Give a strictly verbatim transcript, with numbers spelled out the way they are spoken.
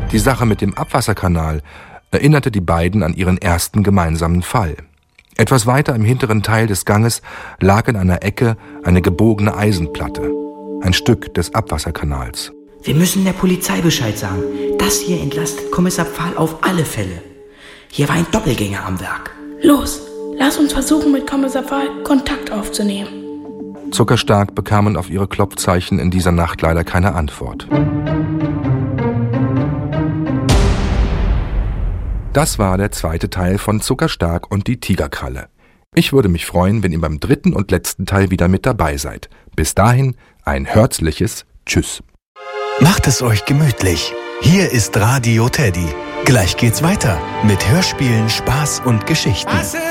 Die Sache mit dem Abwasserkanal erinnerte die beiden an ihren ersten gemeinsamen Fall. Etwas weiter im hinteren Teil des Ganges lag in einer Ecke eine gebogene Eisenplatte, ein Stück des Abwasserkanals. Wir müssen der Polizei Bescheid sagen. Das hier entlastet Kommissar Pfahl auf alle Fälle. Hier war ein Doppelgänger am Werk. Los, lass uns versuchen, mit Kommissar Pfahl Kontakt aufzunehmen. Zuckerstark bekamen auf ihre Klopfzeichen in dieser Nacht leider keine Antwort. Das war der zweite Teil von Zuckerstark und die Tigerkralle. Ich würde mich freuen, wenn ihr beim dritten und letzten Teil wieder mit dabei seid. Bis dahin ein herzliches Tschüss. Macht es euch gemütlich. Hier ist Radio Teddy. Gleich geht's weiter mit Hörspielen, Spaß und Geschichten.